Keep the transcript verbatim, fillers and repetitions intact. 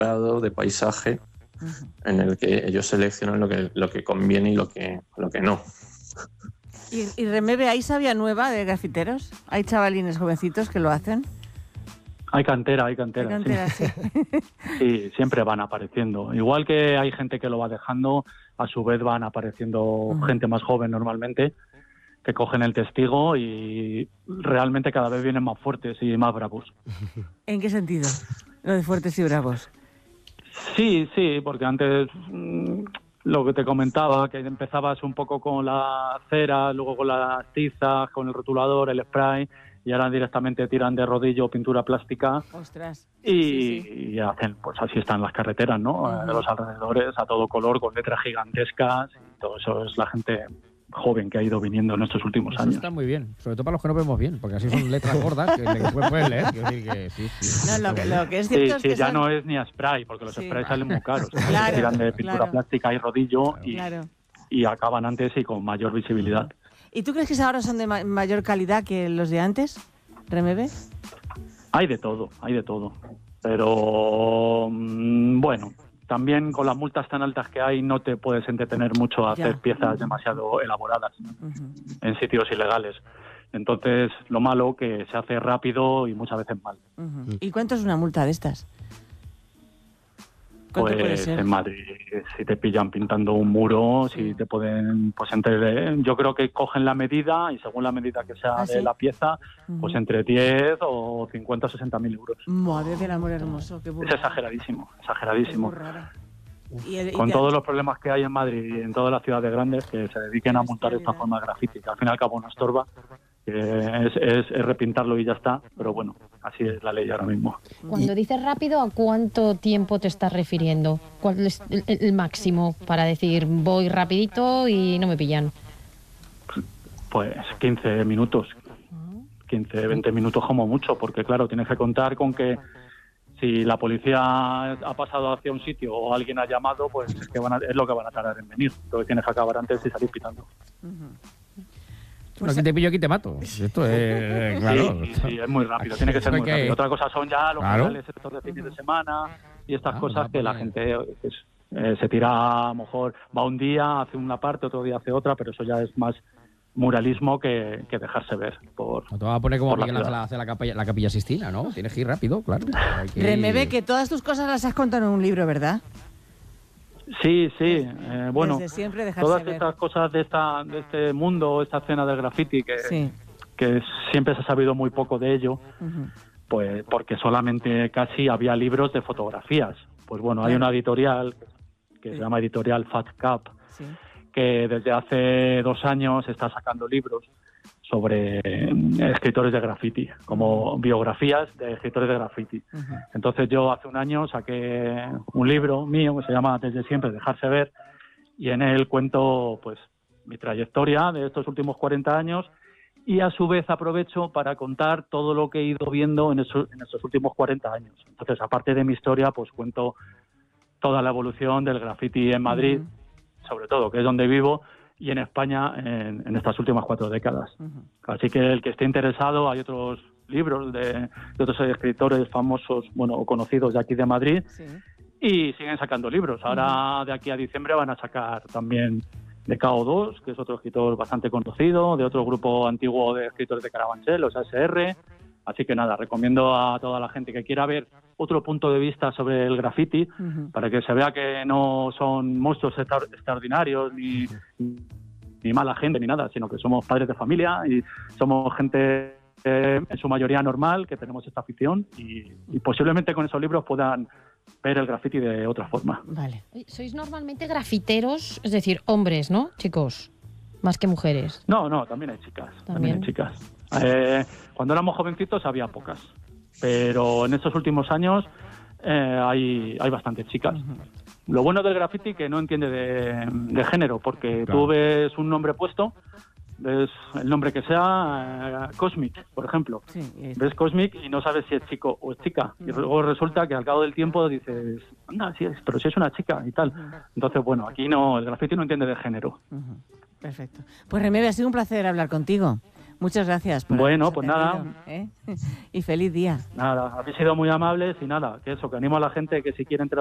de paisaje, en el que ellos seleccionan lo que, lo que conviene y lo que, lo que no. ¿Y, y Remebe, hay sabia nueva de grafiteros? ¿Hay chavalines jovencitos que lo hacen? Hay cantera, hay cantera, hay cantera sí. sí. Sí, siempre van apareciendo. Igual que hay gente que lo va dejando, a su vez van apareciendo uh-huh. gente más joven normalmente, que cogen el testigo y realmente cada vez vienen más fuertes y más bravos. ¿En qué sentido? Lo de fuertes y bravos. Sí, sí, porque antes mmm, lo que te comentaba, que empezabas un poco con la cera, luego con las tizas, con el rotulador, el spray, y ahora directamente tiran de rodillo pintura plástica. Ostras. Y, sí, sí. y hacen, pues así están las carreteras, ¿no? Uh-huh. De los alrededores, a todo color, con letras gigantescas, y todo eso es la gente joven que ha ido viniendo en estos últimos eso años. Está muy bien, sobre todo para los que no vemos bien, porque así son letras gordas que después puedes leer. Que decir que sí, sí, no, lo, que, lo que es cierto sí, es sí, que ya son... no es ni a spray, porque los sí. sprays salen muy caros. Claro, tiran de pintura claro. plástica y rodillo y, claro. y acaban antes y con mayor visibilidad. ¿Y tú crees que ahora son de ma- mayor calidad que los de antes, Remebe? Hay de todo, hay de todo. Pero mmm, bueno, también con las multas tan altas que hay no te puedes entretener mucho a ya. hacer piezas demasiado elaboradas uh-huh. en sitios ilegales. Entonces, lo malo que se hace rápido y muchas veces mal. Uh-huh. ¿Y cuánto es una multa de estas? Pues en Madrid, si te pillan pintando un muro, sí. si te pueden, pues entre, yo creo que cogen la medida y según la medida que sea ¿Ah, de sí? la pieza, uh-huh. pues entre diez o cincuenta o sesenta mil euros. Madre del amor hermoso, qué burrada. Es exageradísimo, exageradísimo. Y el, y Con te... todos los problemas que hay en Madrid y en todas las ciudades grandes, que se dediquen a montar esta forma de grafiti, que al fin y al cabo no estorba, que es, es, es repintarlo y ya está, pero bueno, así es la ley ahora mismo. Cuando dices rápido, ¿a cuánto tiempo te estás refiriendo? ¿Cuál es el, el máximo para decir voy rapidito y no me pillan? Pues quince minutos, quince, veinte minutos como mucho, porque claro, tienes que contar con que si la policía ha pasado hacia un sitio o alguien ha llamado, pues es, que van a, es lo que van a tardar en venir. Entonces tienes que acabar antes y salir pitando. Uh-huh. Bueno, aquí te pillo, aquí te mato. Esto es... Claro. Sí, sí, es muy rápido, tiene que ser muy rápido. Otra cosa son ya los claro. canales estos de fines de semana y estas ah, cosas que la gente pues, eh, se tira, a lo mejor va un día, hace una parte, otro día hace otra, pero eso ya es más muralismo que, que dejarse ver. Por, no te vas a poner como Miguel Ángel hace la capilla, la capilla Sistina, ¿no? Tienes que ir rápido, claro. Que... Remebe, que todas tus cosas las has contado en un libro, ¿verdad? Sí, sí. Eh, bueno, todas ver. estas cosas de esta de este mundo, esta escena del graffiti, que, sí. que siempre se ha sabido muy poco de ello, uh-huh. pues porque solamente casi había libros de fotografías. Pues bueno, hay una editorial que sí. se llama Editorial Fat Cap, sí. que desde hace dos años está sacando libros sobre escritores de graffiti, como biografías de escritores de graffiti. Uh-huh. Entonces yo hace un año saqué un libro mío que se llama Desde siempre, dejarse ver, y en él cuento pues mi trayectoria de estos últimos cuarenta años y a su vez aprovecho para contar todo lo que he ido viendo en, eso, en estos últimos cuarenta años. Entonces, aparte de mi historia, pues cuento toda la evolución del graffiti en Madrid, uh-huh. sobre todo, que es donde vivo, y en España en, en estas últimas cuatro décadas. Uh-huh. Así que el que esté interesado, hay otros libros de, de otros escritores famosos, bueno, o conocidos de aquí de Madrid, sí. y siguen sacando libros. Ahora, uh-huh. de aquí a diciembre, van a sacar también de K O dos, que es otro escritor bastante conocido, de otro grupo antiguo de escritores de Carabanchel, los A S R. Así que nada, recomiendo a toda la gente que quiera ver otro punto de vista sobre el graffiti, uh-huh. para que se vea que no son monstruos extra- extraordinarios, ni, ni mala gente, ni nada, sino que somos padres de familia y somos gente eh, en su mayoría normal, que tenemos esta afición y, y posiblemente con esos libros puedan ver el graffiti de otra forma. Vale. Sois normalmente grafiteros, es decir, hombres, ¿no, chicos? Más que mujeres. No, no, también hay chicas. También, también hay chicas. Eh, cuando éramos jovencitos había pocas, pero en estos últimos años eh, hay, hay bastantes chicas. Uh-huh. Lo bueno del graffiti que no entiende de, de género, porque claro. tú ves un nombre puesto, ves el nombre que sea, eh, Cosmic, por ejemplo. Sí, es... Ves Cosmic y no sabes si es chico o es chica. Uh-huh. Y luego resulta que al cabo del tiempo dices, anda, sí es, pero si es una chica y tal. Uh-huh. Entonces, bueno, aquí no, el graffiti no entiende de género. Uh-huh. Perfecto. Pues Remebe, ha sido un placer hablar contigo. Muchas gracias. Por bueno, pues nada. ¿eh? Y feliz día. Nada, habéis sido muy amables y nada, que eso, que animo a la gente que si quieren